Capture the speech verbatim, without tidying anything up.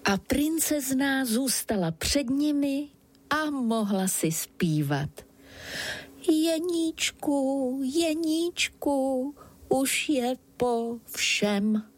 A princezna zůstala před nimi a mohla si zpívat. Jeníčku, Jeníčku, už je po všem.